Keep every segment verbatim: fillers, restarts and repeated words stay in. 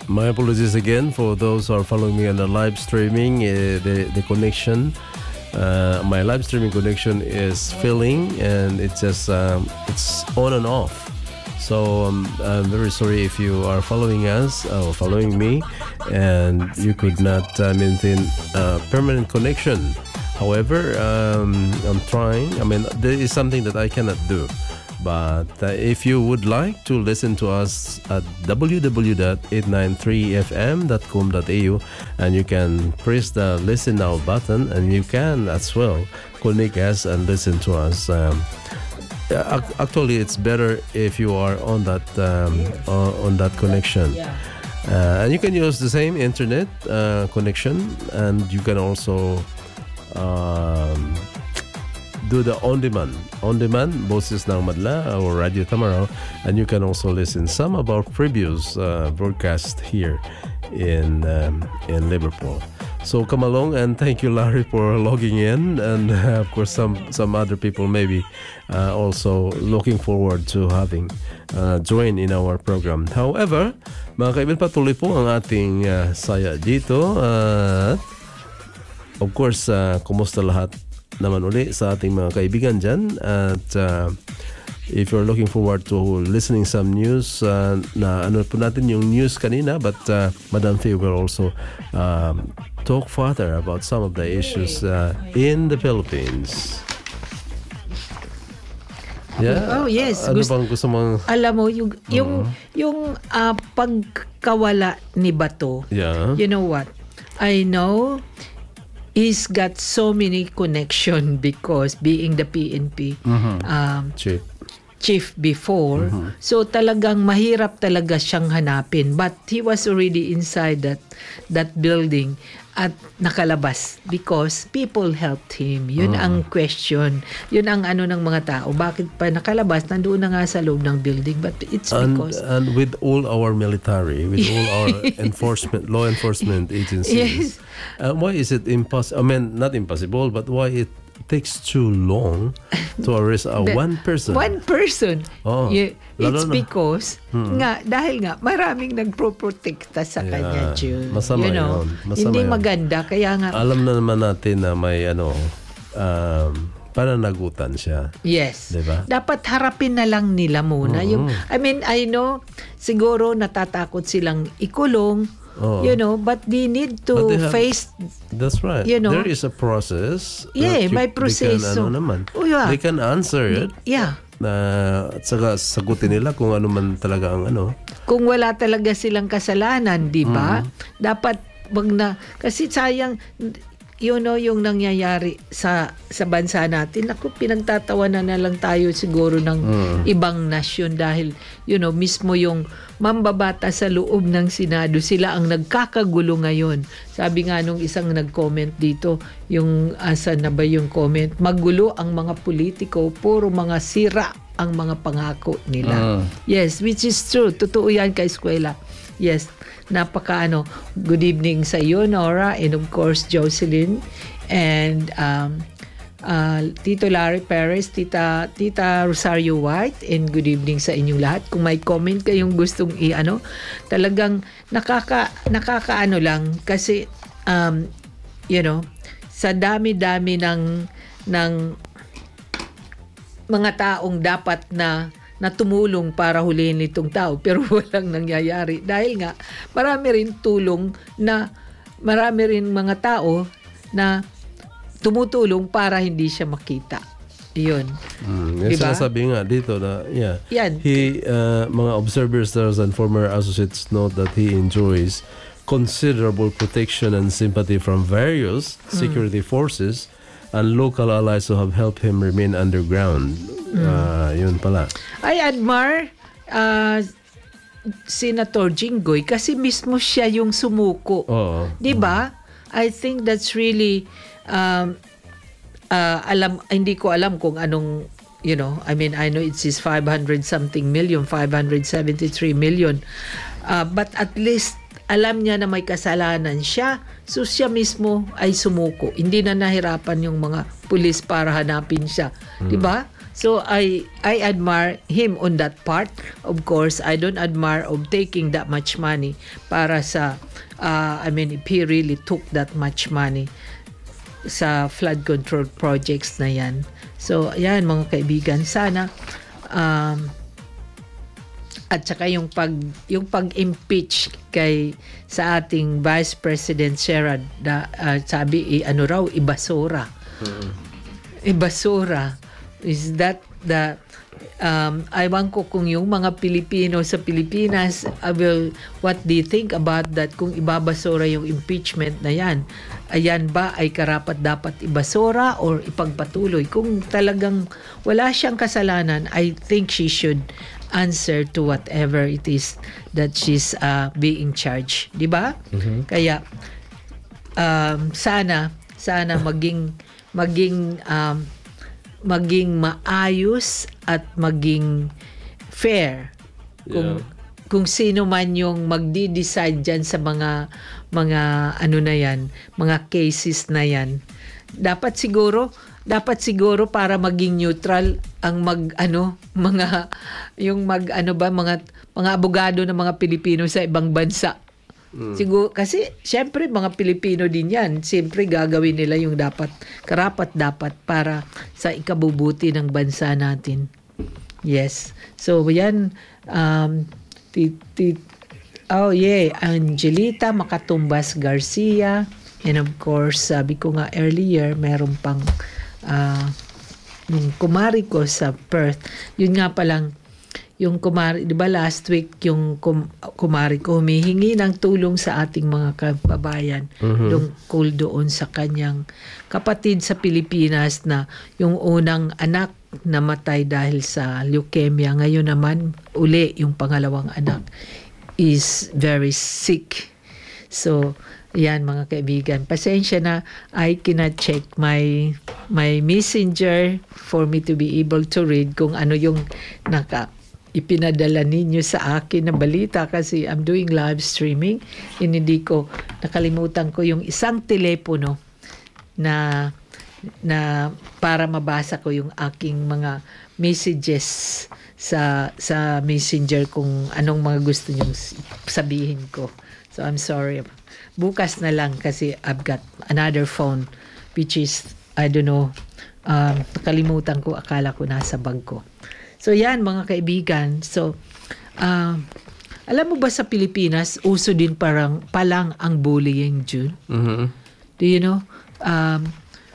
My apologies again for those who are following me on the live streaming. Uh, the the connection, uh, my live streaming connection is filling, and it's just um, it's on and off. So um, I'm very sorry if you are following us or following me, and you could not uh, maintain a permanent connection. However, um, I'm trying. I mean, there is something that I cannot do. But uh, if you would like to listen to us at w w w dot eight nine three f m dot com dot a u, and you can press the listen now button, and you can as well connect us and listen to us. Um, actually, it's better if you are on that um, on that connection. Uh, and you can use the same internet uh, connection, and you can also um, do the on-demand. On-demand, Boses ng Madla or Radio Tamaraw, and you can also listen some of our previous uh, broadcast here in um, in Liverpool. So come along, and thank you, Larry, for logging in, and uh, of course some some other people maybe uh, also looking forward to having uh, join in our program. However, mga kaibigan, patuloy po ang ating uh, saya dito, at uh, of course, uh, kumusta lahat naman uli sa ating mga kaibigan dyan, at uh, if you're looking forward to listening some news, uh, na ano po natin yung news kanina, but uh, Madam Faye will also um, talk further about some of the issues uh, in the Philippines. Yeah. Oh yes. Ano bang gusto mong... Alam mo yung yung uh-huh. yung uh, pagkawala ni Bato. Yeah. You know what? I know he's got so many connection because being the P N P mm-hmm. um, chief. chief before. Mm-hmm. So talagang mahirap talaga siyang hanapin. But he was already inside that that building at nakalabas because people helped him. Yun mm. ang question. Yun ang ano ng mga tao. Bakit pa nakalabas? Nandoon na nga sa loob ng building. But it's and, because... And with all our military, with all our enforcement, law enforcement agencies, yes. uh, why is it impossible? I mean, not impossible, but why it takes too long to arrest uh, one person? One person. Oh, you, it's na. because hmm. nga dahil nga maraming nagpro-protekta sa yeah. kanya, June. Masama you know, yun. Masama hindi yun. maganda kaya nga alam na naman natin na may ano um, pananagutan siya. Yes. Diba? Dapat harapin na lang nila muna mm-hmm. yung I mean I know siguro natatakot silang ikulong. Oh. You know, but they need to they have, face. That's right. You know, there is a process. Yeah, you, may proseso. They can, ano naman, oh, yeah. they can answer it. Yeah. Na at saka sagutin nila kung ano man talaga ang ano. Kung wala talaga silang kasalanan, di ba? Mm. Dapat wag na kasi sayang you know yung nangyayari sa sa bansa natin. Ako pinagtatawanan na lang tayo siguro ng mm. ibang nasyon dahil you know mismo yung mambabata sa loob ng Senado, sila ang nagkakagulo ngayon. Sabi nga nung isang nag-comment dito, yung asa na ba yung comment, magulo ang mga politiko, puro mga sira ang mga pangako nila. Uh. Yes, which is true. Totoo yan kay eskwela. Yes, napaka ano. Good evening sa iyo, Nora, and of course, Jocelyn, and um, uh, Tito Larry Perez, Tita, Tita Rosario White, and good evening sa inyong lahat. Kung may comment kayong gustong i-ano, talagang nakaka, nakakaano lang kasi, um, you know, sa dami-dami ng, ng mga taong dapat na na tumulong para hulihin itong tao pero walang nangyayari dahil nga marami rin tulong na marami rin mga tao na tumutulong para hindi siya makita. Yun. Mm, yung diba? sinasabi nga dito na yeah. Yan. He uh, mga observers and former associates note that he enjoys considerable protection and sympathy from various security mm. forces and local allies who have helped him remain underground. Mm. Uh, yun pala. I admire uh, Senator Jinggoy kasi mismo siya yung sumuko. Oo. Diba? Mm. I think that's really um, uh, alam hindi ko alam kung anong you know, I mean I know it's his five hundred something million, five hundred seventy-three million. Uh, but at least alam niya na may kasalanan siya. So siya mismo ay sumuko. Hindi na nahirapan yung mga pulis para hanapin siya. Mm. 'Di ba? So I I admire him on that part. Of course, I don't admire of taking that much money para sa uh, I mean if he really took that much money sa flood control projects na yan. So yan mga kaibigan, sana um, at saka yung pag yung pag-impeach kay sa ating Vice President Sherrod, da, uh, sabi eh, ano raw ibasura. Mm-hmm. Ibasura. Is that the um aywan ko kung yung mga Pilipino sa Pilipinas uh, will what do you think about that kung ibabasura yung impeachment na yan? Ayan ba ay karapat dapat ibasura or ipagpatuloy? Kung talagang wala siyang kasalanan, I think she should answer to whatever it is that she's uh, being charged, di ba? Mm-hmm. Kaya um, sana sana maging maging um, maging maayos at maging fair kung yeah. kung sino man yung magdi-decide diyan sa mga mga ano na yan, mga cases na yan. Dapat siguro dapat siguro para maging neutral ang mag ano mga yung mag ano ba mga mga abogado ng mga Pilipino sa ibang bansa. Mm. Siguro kasi syempre mga Pilipino din 'yan. Siyempre gagawin nila yung dapat karapat dapat para sa ikabubuti ng bansa natin. Yes. So yan um ti, ti, oh yeah, Angelita Makatumbas Garcia, and of course sabi ko nga earlier meron pang uh, yung kumari ko sa Perth. Yun nga palang yung kumari, di ba last week yung kum, kumari ko humihingi ng tulong sa ating mga kababayan mm-hmm. tungkol doon sa kanyang kapatid sa Pilipinas na yung unang anak namatay dahil sa leukemia. Ngayon naman uli yung pangalawang anak is very sick. So yan mga kaibigan, pasensya na, I cannot check my my messenger for me to be able to read kung ano yung naka ipinadala ninyo sa akin na balita kasi I'm doing live streaming. Hindi ko nakalimutan ko yung isang telepono na na para mabasa ko yung aking mga messages sa sa messenger kung anong mga gusto niyo sabihin ko. So I'm sorry. Bukas na lang kasi I've got another phone which is I don't know, um, nakalimutan ko, akala ko nasa bag ko. So yan mga kaibigan. So uh, alam mo ba sa Pilipinas uso din parang palang ang bullying, June? Mm-hmm. Do you know? Um,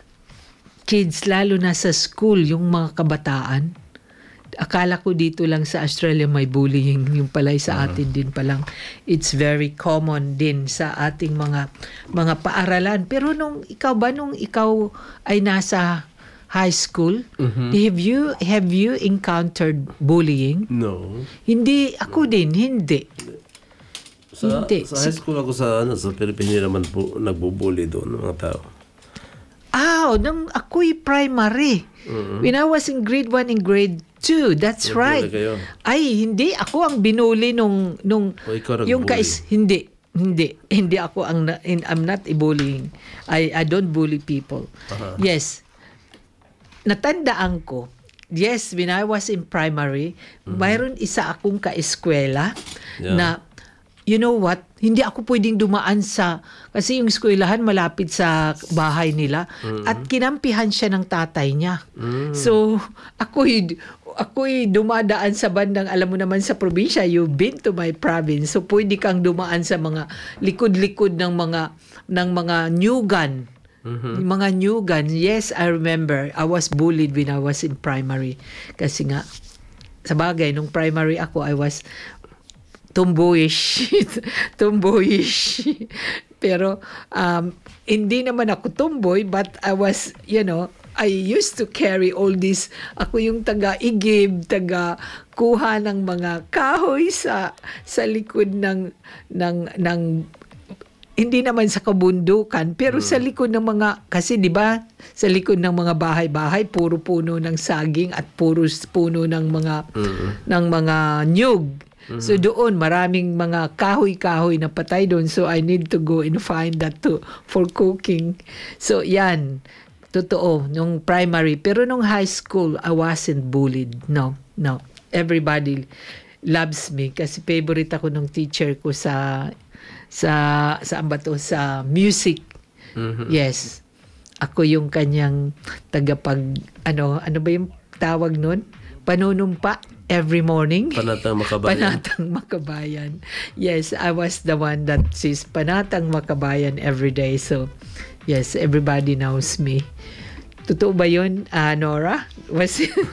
kids lalo na sa school, yung mga kabataan. Akala ko dito lang sa Australia may bullying, yung palay sa atin din palang. It's very common din sa ating mga mga paaralan. Pero nung ikaw ba nung ikaw ay nasa high school, mm-hmm. have you have you encountered bullying? No. Hindi ako no. din, hindi. Sa, hindi. Sa high school ako sa ano sa Pilipinas naman po nagbubully doon ng mga tao. Ah, nung ako'y primary. Mm-hmm. When I was in grade one and grade two, that's Nag-bully right. Kayo. Ay, hindi ako ang binuli nung nung o, yung kais hindi. Hindi, hindi ako ang I'm not a bullying. I I don't bully people. Uh-huh. Yes. Natandaan ko, yes, when I was in primary, mm-hmm. mayroon isa akong ka-eskwela yeah. na, you know what, hindi ako pwedeng dumaan sa, kasi yung eskwelahan malapit sa bahay nila, mm-hmm. at kinampihan siya ng tatay niya. Mm-hmm. So, ako'y, ako'y dumadaan sa bandang, alam mo naman sa probinsya, you've been to my province, so pwede kang dumaan sa mga likod-likod ng mga, ng mga nyugan. Mm-hmm. Mga nyugan. Yes, I remember. I was bullied when I was in primary. Kasi nga, sa bagay, nung primary ako, I was tomboyish. tomboyish. Pero, um, hindi naman ako tomboy, but I was, you know, I used to carry all this. Ako yung taga-igib, taga-kuha ng mga kahoy sa sa likod ng ng ng hindi naman sa kabundukan, pero hmm. sa likod ng mga, kasi di ba sa likod ng mga bahay-bahay, puro puno ng saging at puro puno ng mga, hmm. ng mga nyug. Hmm. So doon, maraming mga kahoy-kahoy na patay doon. So I need to go and find that to, for cooking. So yan. Totoo, nung primary. Pero nung high school, I wasn't bullied. No, no. Everybody loves me kasi favorite ako nung teacher ko sa sa saan ba to? Sa music. Mhm. Yes. Ako yung kanyang tagapag ano ano ba yung tawag nun? Panunumpa every morning. Panatang Makabayan. Panatang Makabayan. Yes, I was the one that says Panatang Makabayan every day. So, yes, everybody knows me. Totoo ba yun, uh, Nora? Was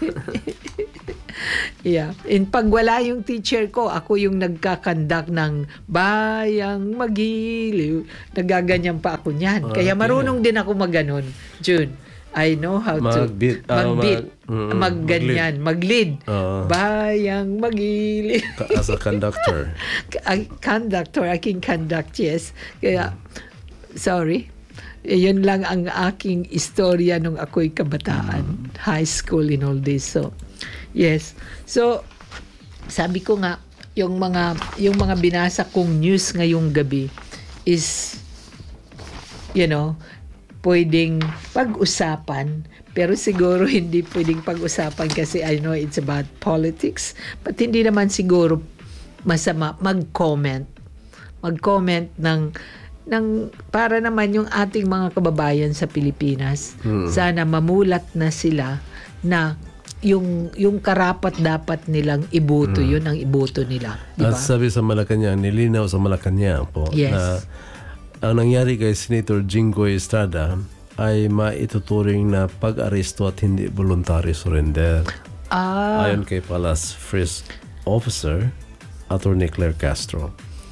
yeah. In pag wala yung teacher ko, ako yung nagkakandak ng Bayang Magiliw. Nagaganyan pa ako niyan. Kaya Okay. marunong din ako maganon. June, I know how to Mag-beat. Ah, mag-beat. mag- mm, Magganyan. Mag-lead. Oo. Bayang Magiliw. Ka- As a conductor. Ang conductor, aking conduct, yes. Kaya, sorry. Eh, yun lang ang aking istorya nung ako'y kabataan. High school in all this. So, yes. So, sabi ko nga, yung mga, yung mga binasa kong news ngayong gabi is, you know, pwedeng pag-usapan, pero siguro hindi pwedeng pag-usapan kasi I know it's about politics, but hindi naman siguro masama mag-comment. Mag-comment ng ng para naman yung ating mga kababayan sa Pilipinas. Hmm. Sana mamulat na sila na yung yung karapat dapat nilang iboto, yun ang iboto nila, di ba? At sabi sa Malacanang, nilinaw sa Malacanang po Yes. na ang nangyari kay Senator Jinggoy Estrada ay maituturing na pag-aresto at hindi voluntary surrender. Ah, Ayon kay Palace First Officer, Attorney Claire Castro.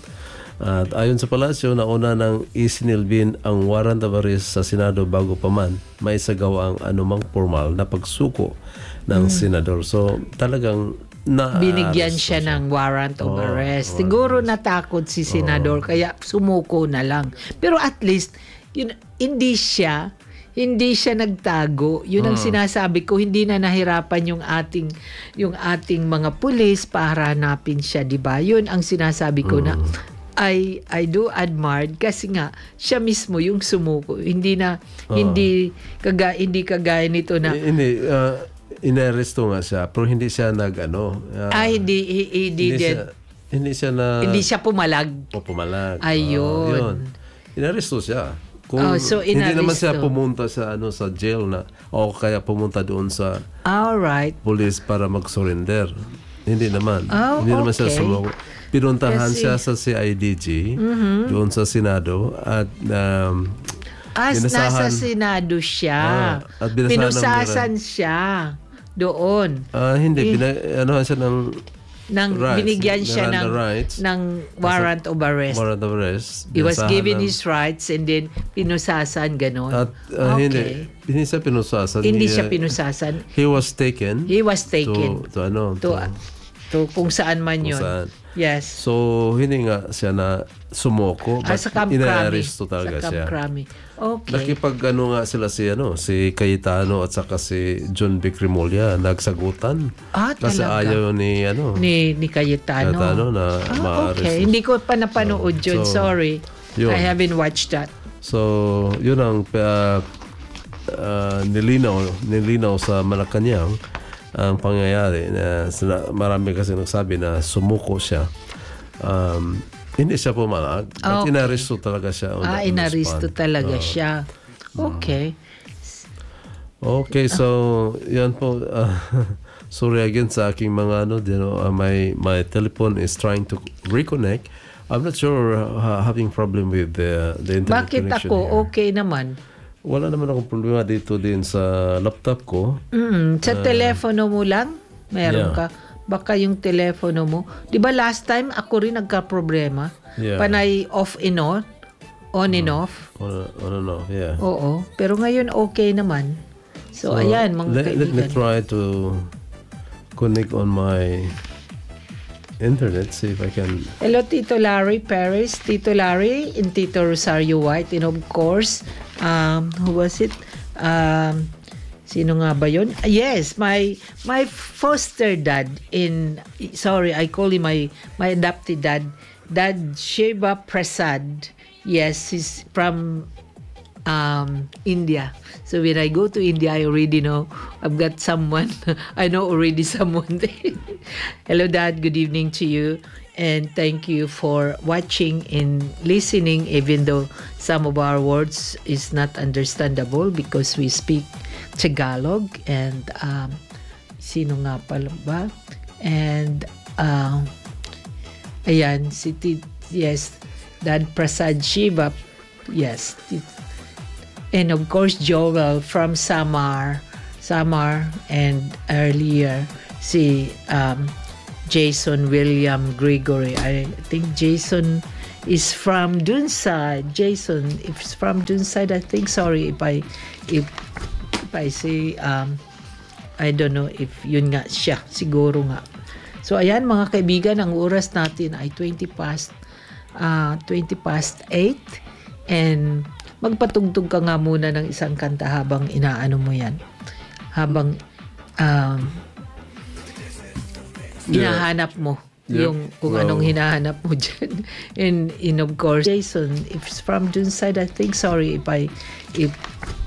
At ayon sa palasyo, nauna nang isinilbin ang warrant of arrest sa Senado bago pa man maisagawa ang anumang formal na pagsuko ng senador. So talagang na binigyan siya ng warrant of Oh, arrest. warrant Siguro natakot si senador kaya sumuko na lang. Pero at least yun, hindi siya hindi siya nagtago. Yun ang sinasabi ko, hindi na nahirapan yung ating yung ating mga pulis para hanapin siya, 'di ba? Yun ang sinasabi ko na I I do admire kasi nga siya mismo yung sumuko. Hindi na hindi kaga hindi kagaya nito na Eh, hindi uh, inaresto nga siya pero hindi siya nag ano uh, ah, hindi he, he hindi didn't siya hindi siya na hindi siya pumalag. o pumalag. Ayun. Ah, yun. Inaresto siya. Kung Oh, so hindi naman siya inaresto. pumunta sa ano sa jail na o kaya pumunta doon sa All right. police para mag-surrender. Hindi naman. Oh, hindi naman siya okay. sumuko. Pinuntahan Kasi- siya sa C I D G doon sa Senado at um, As nasa binasahan- Senado siya. Ah, at binasahan ng Pinusasan siya doon. ah, hindi bina, ano siya ng Nang rights, binigyan siya Miranda ng rights. ng warrant of arrest. warrant of arrest. He was Binasahan given ng- his rights and then pinusasan ganon. At uh, okay. hindi, hindi siya pinusasan. Hindi He, siya uh, pinusasan. He was taken He was taken to, to ano, to, to, to kung saan man kung yun. saan. Yes. So, hindi nga siya na sumoko. Ah, but sa Camp Crame. ina-arresto talaga Sa Camp siya. Crame. Okay. Nakipag ano nga sila si ano, si Cayetano at saka si John Vic Remulla nagsagutan. Ah, Kasi talaga? ayaw ni ano, Ni, ni Cayetano. Cayetano na Ah, ma-arresto. okay. Hindi ko pa napanood yun. So, Sorry. yun. I haven't watched that. So, yun ang uh, uh, nilinaw, nilinaw sa Malacanang ang pangyayari. Na, sina- marami kasi nagsabi na sumuko siya. Um, hindi siya pumalag. But Okay. inaresto talaga siya. on the- Ah, on the inaristo spot. talaga Oo. siya. Okay. Okay, so yan po. Uh, sorry again sa aking mga ano, you know, uh, my my telephone is trying to reconnect. I'm not sure uh, having problem with the the internet Bakit connection ako? here. Okay naman. Wala naman akong problema dito din sa laptop ko. Mm, sa telepono mo lang? Meron yeah. ka? Baka yung telepono mo. Di ba last time ako rin nagka-problema? Yeah. Panay off and on? On and off? On, on and off, yeah. Oo. Pero ngayon okay naman. So, ayan mga let, let me kaibigan. try to connect on my internet, see if I can. Hello, Tito Larry Perez, Tito Larry, and Tito Rosario White, and of course, um, who was it? Um, sino nga ba yun? Yes, my my foster dad in, sorry, I call him my, my adopted dad, Dad Shiva Prasad. Yes, he's from um, India. So when I go to India, I already know I've got someone. I know already someone there. Hello, Dad. Good evening to you. And thank you for watching and listening, even though some of our words is not understandable because we speak Tagalog. And um, sino nga pala ba? And uh, ayan, si T- yes, Dad Prasad Shiva. Yes. And of course, Joel from Samar. Samar. And earlier, si um, Jason William Gregory. I think Jason is from Dunside. Jason, if it's from Dunside, I think, sorry if I, if, if I say, um, I don't know if yun nga siya. Siguro nga. So, ayan mga kaibigan, ang oras natin ay twenty past, uh, twenty past eight. And magpatugtog ka nga muna ng isang kanta habang inaano mo yan. Habang um, hinahanap mo Yeah. yung kung Well, anong hinahanap mo dyan. And, and of course, Jason, if it's from Dunside, I think, sorry if I, if